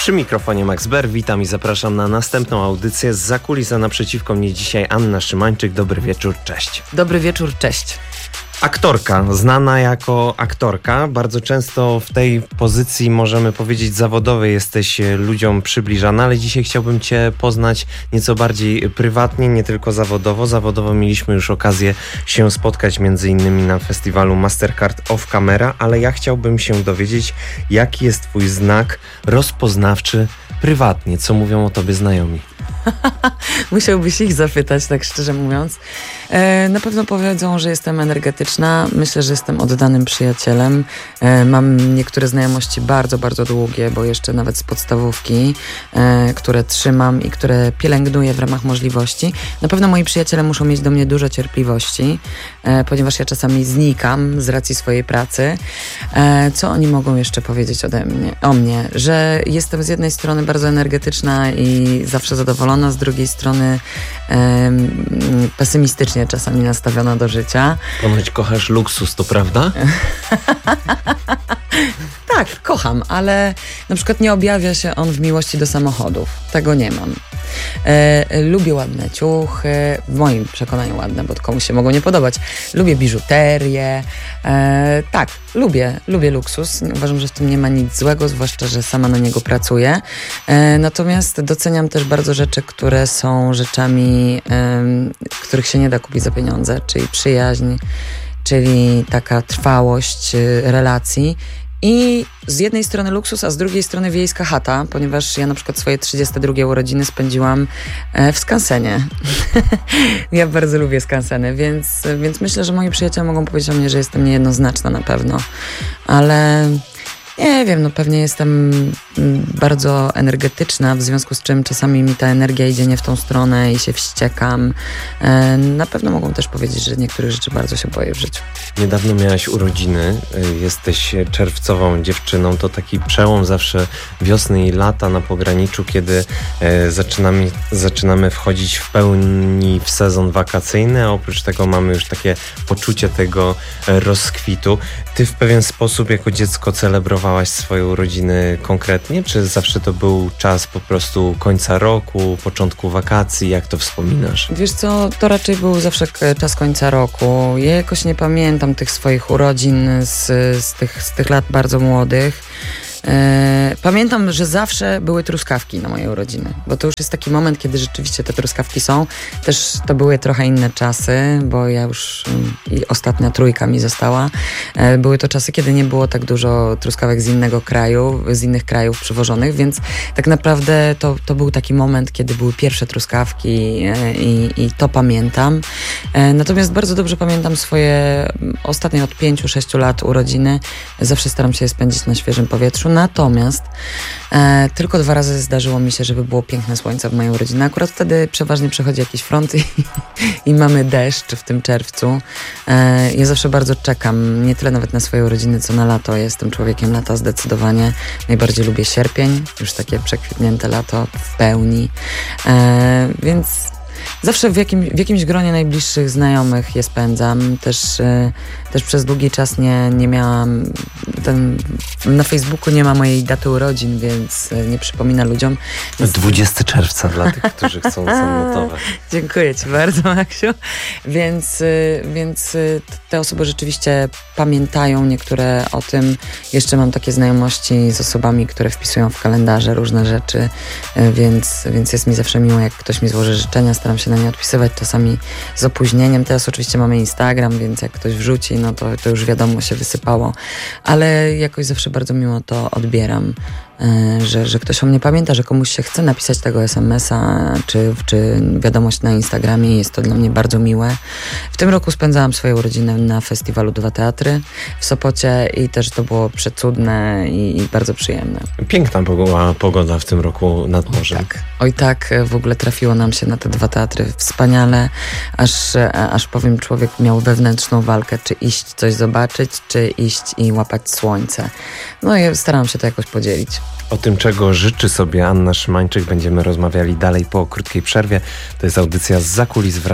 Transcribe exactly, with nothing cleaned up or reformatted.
Przy mikrofonie Max Ber, witam i zapraszam na następną audycję z zakulisa. Naprzeciwko mnie dzisiaj Anna Szymańczyk. Dobry wieczór, cześć. Dobry wieczór, cześć. Aktorka, znana jako aktorka. Bardzo często w tej pozycji, możemy powiedzieć, zawodowej jesteś ludziom przybliżana, ale dzisiaj chciałbym Cię poznać nieco bardziej prywatnie, nie tylko zawodowo. Zawodowo mieliśmy już okazję się spotkać między innymi na festiwalu Mastercard Off Camera, ale ja chciałbym się dowiedzieć, jaki jest Twój znak rozpoznawczy prywatnie. Co mówią o Tobie znajomi? Musiałbyś ich zapytać, tak szczerze mówiąc. E, na pewno powiedzą, że jestem energetyczna. Myślę, że jestem oddanym przyjacielem. E, mam niektóre znajomości bardzo, bardzo długie, bo jeszcze nawet z podstawówki, e, które trzymam i które pielęgnuję w ramach możliwości. Na pewno moi przyjaciele muszą mieć do mnie dużo cierpliwości, e, ponieważ ja czasami znikam z racji swojej pracy. E, co oni mogą jeszcze powiedzieć ode mnie, o mnie? Że jestem z jednej strony bardzo energetyczna i zawsze zadowolona, z drugiej strony e, pesymistycznie czasami nastawiona do życia. Ponoć kochasz luksus, to prawda? Tak, kocham, ale na przykład nie objawia się on w miłości do samochodów. Tego nie mam. E, lubię ładne ciuchy, w moim przekonaniu ładne, bo komuś się mogą nie podobać. Lubię biżuterię. E, tak, lubię, lubię luksus. Uważam, że w tym nie ma nic złego, zwłaszcza, że sama na niego pracuję. E, natomiast doceniam też bardzo rzeczy, które są rzeczami, e, których się nie da kupić za pieniądze, czyli przyjaźń, czyli taka trwałość relacji. I z jednej strony luksus, a z drugiej strony wiejska chata, ponieważ ja na przykład swoje trzydzieste drugie urodziny spędziłam w skansenie. Ja bardzo lubię skanseny, więc, więc myślę, że moi przyjaciele mogą powiedzieć o mnie, że jestem niejednoznaczna na pewno. Ale nie wiem, no pewnie jestem bardzo energetyczna, w związku z czym czasami mi ta energia idzie nie w tą stronę i się wściekam. Na pewno mogą też powiedzieć, że niektórych rzeczy bardzo się boję w życiu. Niedawno miałaś urodziny, jesteś czerwcową dziewczyną, to taki przełom zawsze wiosny i lata na pograniczu, kiedy zaczynamy, zaczynamy wchodzić w pełni w sezon wakacyjny, a oprócz tego mamy już takie poczucie tego rozkwitu. Ty w pewien sposób jako dziecko celebrowałaś swoje urodziny konkretnie, czy zawsze to był czas po prostu końca roku, początku wakacji? Jak to wspominasz? Wiesz co, to raczej był zawsze czas końca roku. Ja jakoś nie pamiętam tych swoich urodzin z, z, tych, z tych lat bardzo młodych. E, pamiętam, że zawsze były truskawki na moje urodziny, bo to już jest taki moment, kiedy rzeczywiście te truskawki są. Też to były trochę inne czasy, bo ja już i ostatnia trójka mi została. E, były to czasy, kiedy nie było tak dużo truskawek z innego kraju, z innych krajów przywożonych, więc tak naprawdę to, to był taki moment, kiedy były pierwsze truskawki e, i, i to pamiętam. E, natomiast bardzo dobrze pamiętam swoje ostatnie od pięciu, sześciu lat urodziny. Zawsze staram się je spędzić na świeżym powietrzu. Natomiast e, tylko dwa razy zdarzyło mi się, żeby było piękne słońce w mojej urodziny. Akurat wtedy przeważnie przechodzi jakiś front i, i mamy deszcz w tym czerwcu. E, ja zawsze bardzo czekam, nie tyle nawet na swoje urodziny, co na lato. Jestem człowiekiem lata zdecydowanie. Najbardziej lubię sierpień, już takie przekwitnięte lato w pełni. E, więc zawsze w, jakim, w jakimś gronie najbliższych znajomych je spędzam. Też, e, też przez długi czas nie, nie miałam... Ten, na Facebooku nie ma mojej daty urodzin, więc nie przypomina ludziom. Więc... dwudziestego czerwca dla tych, którzy chcą zanotować. Dziękuję Ci bardzo, Maksiu. Więc, więc te osoby rzeczywiście pamiętają niektóre o tym. Jeszcze mam takie znajomości z osobami, które wpisują w kalendarze różne rzeczy, więc, więc jest mi zawsze miło, jak ktoś mi złoży życzenia. Staram się na nie odpisywać, czasami z opóźnieniem. Teraz oczywiście mamy Instagram, więc jak ktoś wrzuci, no to, to już wiadomo, się wysypało. Ale jakoś zawsze bardzo miło to odbieram, że, że ktoś o mnie pamięta, że komuś się chce napisać tego es em es a czy, czy wiadomość na Instagramie. Jest to dla mnie bardzo miłe. W tym roku spędzałam swoje urodziny na festiwalu Dwa Teatry w Sopocie i też to było przecudne i, i bardzo przyjemne. Piękna była pogoda w tym roku nad morzem. Tak. Oj tak, w ogóle trafiło nam się na te dwa teatry wspaniale, aż, aż powiem, człowiek miał wewnętrzną walkę, czy iść coś zobaczyć, czy iść i łapać słońce. No i starałam się to jakoś podzielić. O tym, czego życzy sobie Anna Szymańczyk, będziemy rozmawiali dalej po krótkiej przerwie. To jest audycja z zakulis.